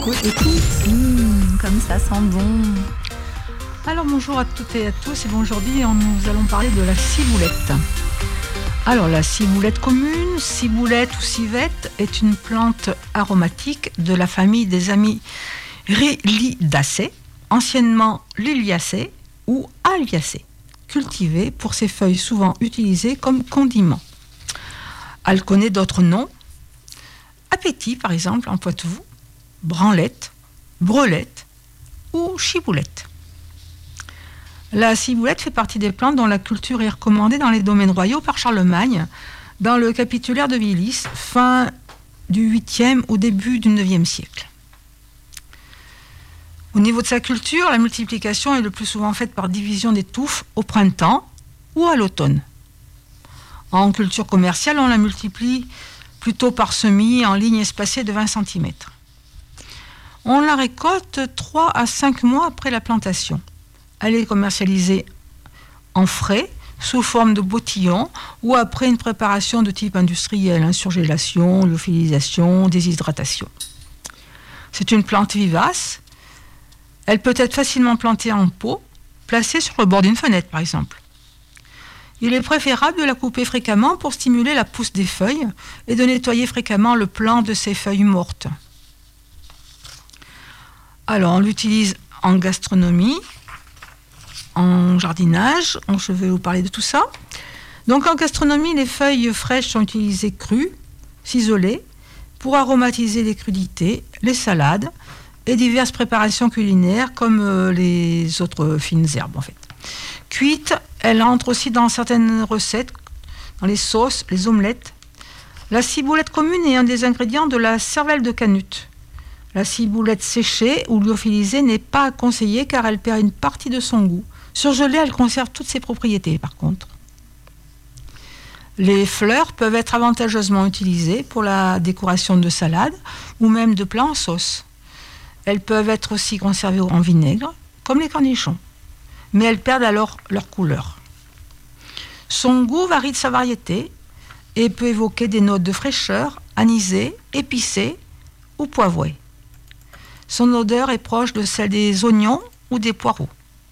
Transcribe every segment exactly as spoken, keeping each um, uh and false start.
Écoute, écoute. Mmh, comme ça sent bon. Alors bonjour à toutes et à tous, et bon, aujourd'hui on- nous allons parler de la ciboulette. Alors la ciboulette commune, ciboulette ou civette, est une plante aromatique de la famille des Amyrilidaceae, anciennement Liliaceae ou Alliaceae, cultivée pour ses feuilles souvent utilisées comme condiment. Elle connaît d'autres noms. Appétit par exemple en Poitou, branlette, brelette ou chiboulette. La ciboulette fait partie des plantes dont la culture est recommandée dans les domaines royaux par Charlemagne, dans le capitulaire de Vilis, fin du huitième au début du neuvième siècle. Au niveau de sa culture, la multiplication est le plus souvent faite par division des touffes au printemps ou à l'automne. En culture commerciale, on la multiplie plutôt par semis en lignes espacées de vingt centimètres. On la récolte trois à cinq mois après la plantation. Elle est commercialisée en frais, sous forme de bottillons, ou après une préparation de type industriel, hein, surgélation, lyophilisation, déshydratation. C'est une plante vivace. Elle peut être facilement plantée en pot, placée sur le bord d'une fenêtre par exemple. Il est préférable de la couper fréquemment pour stimuler la pousse des feuilles et de nettoyer fréquemment le plant de ces feuilles mortes. Alors, on l'utilise en gastronomie, en jardinage, je vais vous parler de tout ça. Donc, en gastronomie, les feuilles fraîches sont utilisées crues, ciselées, pour aromatiser les crudités, les salades et diverses préparations culinaires comme euh, les autres fines herbes en fait. Cuite, elle entre aussi dans certaines recettes, dans les sauces, les omelettes. La ciboulette commune est un des ingrédients de la cervelle de canute. La ciboulette séchée ou lyophilisée n'est pas conseillée car elle perd une partie de son goût. Surgelée, elle conserve toutes ses propriétés par contre. Les fleurs peuvent être avantageusement utilisées pour la décoration de salades ou même de plats en sauce. Elles peuvent être aussi conservées en vinaigre, comme les cornichons. Mais elles perdent alors leur couleur. Son goût varie de sa variété et peut évoquer des notes de fraîcheur, anisées, épicées ou poivrées. Son odeur est proche de celle des oignons ou des poireaux.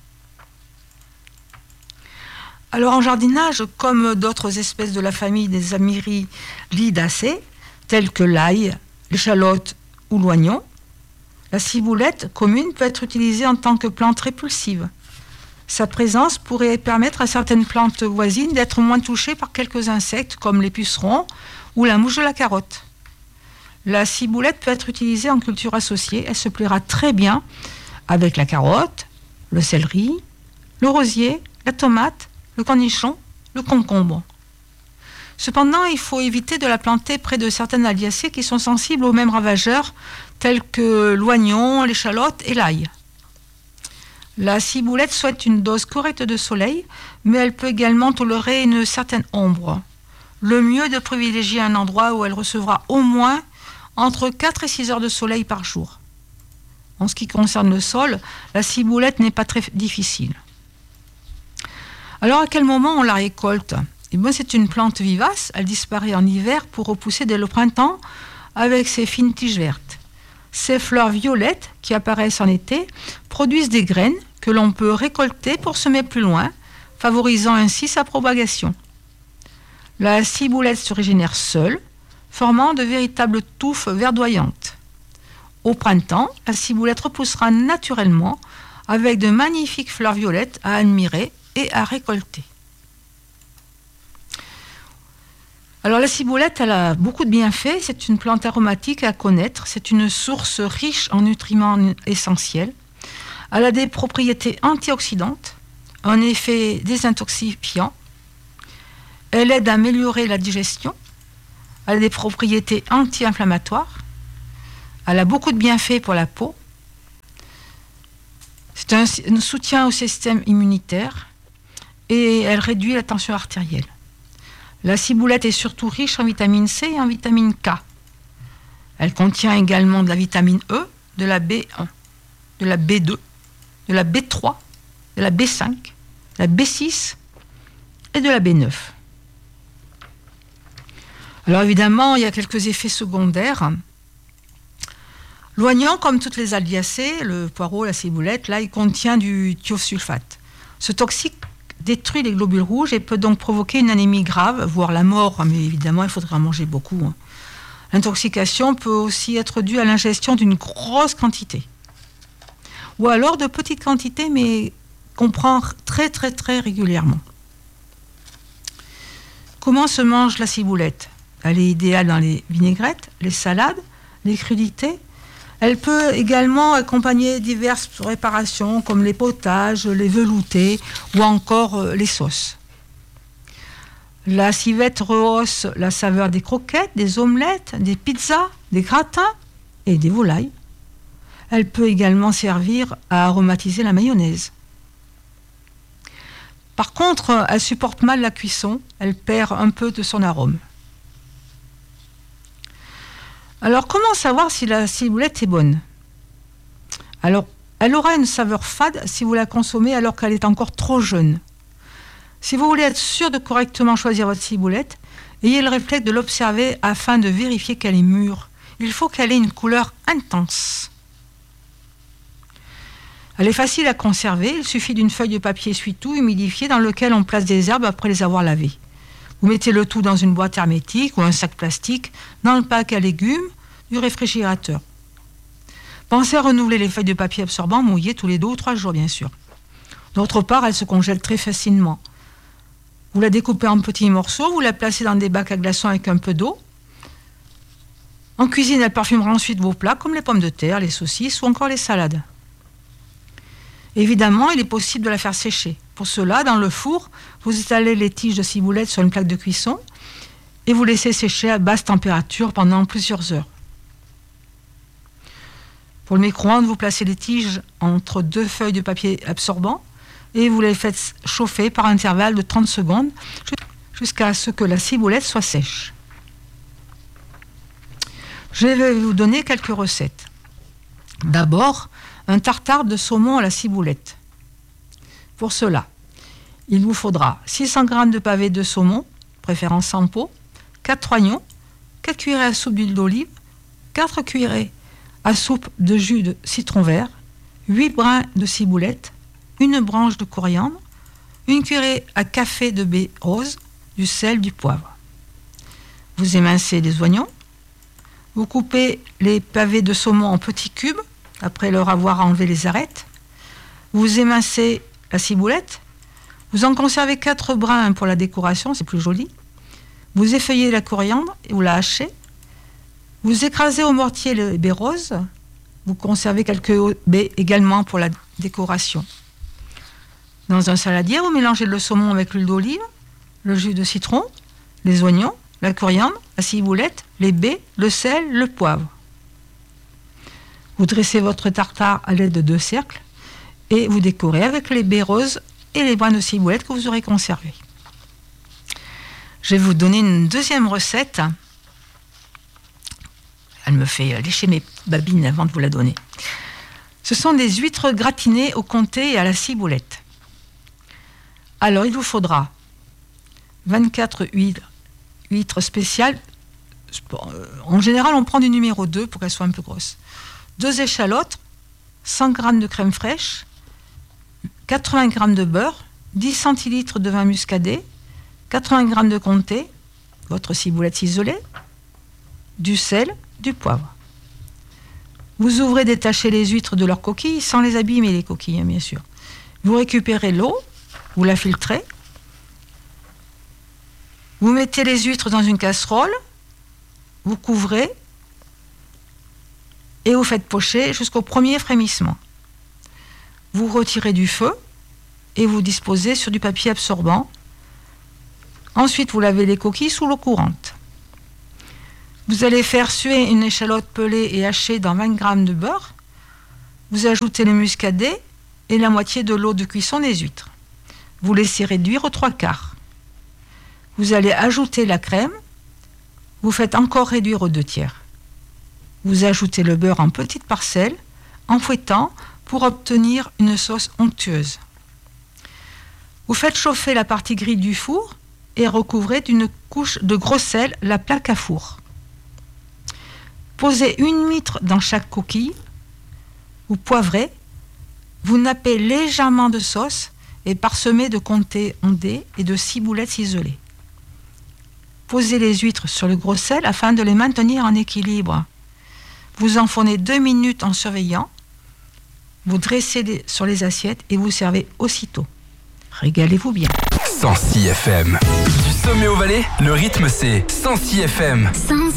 Alors en jardinage, comme d'autres espèces de la famille des Amyrilidaceae, telles que l'ail, l'échalote ou l'oignon, la ciboulette commune peut être utilisée en tant que plante répulsive. Sa présence pourrait permettre à certaines plantes voisines d'être moins touchées par quelques insectes comme les pucerons ou la mouche de la carotte. La ciboulette peut être utilisée en culture associée. Elle se plaira très bien avec la carotte, le céleri, le rosier, la tomate, le cornichon, le concombre. Cependant, il faut éviter de la planter près de certaines alliacées qui sont sensibles aux mêmes ravageurs tels que l'oignon, l'échalote et l'ail. La ciboulette souhaite une dose correcte de soleil, mais elle peut également tolérer une certaine ombre. Le mieux est de privilégier un endroit où elle recevra au moins entre quatre et six heures de soleil par jour. En ce qui concerne le sol, la ciboulette n'est pas très difficile. Alors à quel moment on la récolte ? Eh bien, c'est une plante vivace, elle disparaît en hiver pour repousser dès le printemps avec ses fines tiges vertes. Ces fleurs violettes qui apparaissent en été produisent des graines que l'on peut récolter pour semer plus loin, favorisant ainsi sa propagation. La ciboulette se régénère seule, formant de véritables touffes verdoyantes. Au printemps, la ciboulette repoussera naturellement avec de magnifiques fleurs violettes à admirer et à récolter. Alors la ciboulette, elle a beaucoup de bienfaits. C'est une plante aromatique à connaître. C'est une source riche en nutriments essentiels. Elle a des propriétés antioxydantes, un effet désintoxifiant. Elle aide à améliorer la digestion. Elle a des propriétés anti-inflammatoires. Elle a beaucoup de bienfaits pour la peau. C'est un, un soutien au système immunitaire et elle réduit la tension artérielle. La ciboulette est surtout riche en vitamine C et en vitamine K. Elle contient également de la vitamine E, de la B un, de la B deux, de la B trois, de la B cinq, de la B six et de la B neuf. Alors évidemment, il y a quelques effets secondaires. L'oignon, comme toutes les alliacées, le poireau, la ciboulette, là, il contient du thiosulfate. Ce toxique détruit les globules rouges et peut donc provoquer une anémie grave, voire la mort, mais évidemment, il faudra en manger beaucoup. Hein. L'intoxication peut aussi être due à l'ingestion d'une grosse quantité. Ou alors de petites quantités, mais qu'on prend très très très régulièrement. Comment se mange la ciboulette ? Elle est idéale dans les vinaigrettes, les salades, les crudités. Elle peut également accompagner diverses préparations comme les potages, les veloutés ou encore les sauces. La civette rehausse la saveur des croquettes, des omelettes, des pizzas, des gratins et des volailles. Elle peut également servir à aromatiser la mayonnaise. Par contre, elle supporte mal la cuisson, elle perd un peu de son arôme. Alors, comment savoir si la ciboulette est bonne ? Alors, elle aura une saveur fade si vous la consommez alors qu'elle est encore trop jeune. Si vous voulez être sûr de correctement choisir votre ciboulette, ayez le réflexe de l'observer afin de vérifier qu'elle est mûre. Il faut qu'elle ait une couleur intense. Elle est facile à conserver, il suffit d'une feuille de papier essuie-tout humidifiée dans lequel on place des herbes après les avoir lavées. Vous mettez le tout dans une boîte hermétique ou un sac plastique dans le pack à légumes du réfrigérateur. Pensez à renouveler les feuilles de papier absorbant mouillées tous les deux ou trois jours, bien sûr. D'autre part, elle se congèle très facilement. Vous la découpez en petits morceaux, vous la placez dans des bacs à glaçons avec un peu d'eau. En cuisine, elle parfumera ensuite vos plats comme les pommes de terre, les saucisses ou encore les salades. Évidemment, il est possible de la faire sécher. Pour cela, dans le four, vous étalez les tiges de ciboulette sur une plaque de cuisson et vous laissez sécher à basse température pendant plusieurs heures. Pour le micro-ondes, vous placez les tiges entre deux feuilles de papier absorbant et vous les faites chauffer par intervalle de trente secondes jusqu'à ce que la ciboulette soit sèche. Je vais vous donner quelques recettes. D'abord, un tartare de saumon à la ciboulette. Pour cela, il vous faudra six cents grammes de pavés de saumon, préférence sans peau, quatre oignons, quatre cuillerées à soupe d'huile d'olive, quatre cuillerées à soupe de jus de citron vert, huit brins de ciboulette, une branche de coriandre, une cuillerée à café de baies roses, du sel, du poivre. Vous émincez les oignons, vous coupez les pavés de saumon en petits cubes, après leur avoir enlevé les arêtes. Vous émincez la ciboulette, vous en conservez quatre brins pour la décoration, c'est plus joli. Vous effeuillez la coriandre et vous la hachez. Vous écrasez au mortier les baies roses, vous conservez quelques baies également pour la décoration. Dans un saladier, vous mélangez le saumon avec l'huile d'olive, le jus de citron, les oignons, la coriandre, la ciboulette, les baies, le sel, le poivre. Vous dressez votre tartare à l'aide de deux cercles et vous décorez avec les baies roses et les brins de ciboulette que vous aurez conservés. Je vais vous donner une deuxième recette. Elle me fait lécher mes babines avant de vous la donner. Ce sont des huîtres gratinées au comté et à la ciboulette. Alors, il vous faudra vingt-quatre huîtres, huîtres spéciales. En général, on prend du numéro deux pour qu'elles soient un peu grosses. Deux échalotes, cent grammes de crème fraîche, quatre-vingts grammes de beurre, dix centilitres de vin muscadet, quatre-vingts grammes de comté, votre ciboulette ciselée, du sel, du poivre. Vous ouvrez, détachez les huîtres de leurs coquilles, sans les abîmer les coquilles, hein, bien sûr. Vous récupérez l'eau, vous la filtrez. Vous mettez les huîtres dans une casserole, vous couvrez et vous faites pocher jusqu'au premier frémissement. Vous retirez du feu et vous disposez sur du papier absorbant. Ensuite, vous lavez les coquilles sous l'eau courante. Vous allez faire suer une échalote pelée et hachée dans vingt grammes de beurre. Vous ajoutez le muscadet et la moitié de l'eau de cuisson des huîtres. Vous laissez réduire aux trois quarts. Vous allez ajouter la crème. Vous faites encore réduire aux deux tiers. Vous ajoutez le beurre en petites parcelles, en fouettant pour obtenir une sauce onctueuse. Vous faites chauffer la partie grise du four et recouvrez d'une couche de gros sel la plaque à four. Posez une huître dans chaque coquille. Vous poivrez. Vous nappez légèrement de sauce et parsemez de comté ondé et de ciboulettes ciselées. Posez les huîtres sur le gros sel afin de les maintenir en équilibre. Vous enfournez deux minutes en surveillant. Vous dressez les, sur les assiettes et vous servez aussitôt. Régalez-vous bien. cent six F M. Du sommet au Valais, le rythme c'est cent six F M. cent